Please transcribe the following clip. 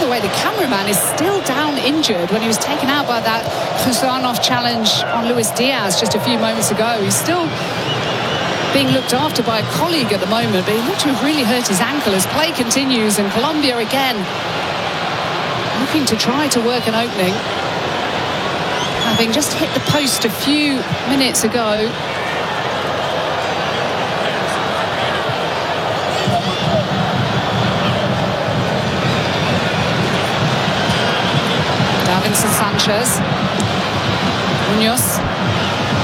the way, the cameraman is still down injured when he was taken out by that Khuslanov challenge on Luis Diaz just a few moments ago. He's still being looked after by a colleague at the moment, but he looked to have really hurt his ankle as play continues, and Colombia again looking to try to work an opening, having just hit the post a few minutes ago. Davinson Sanchez, Munoz.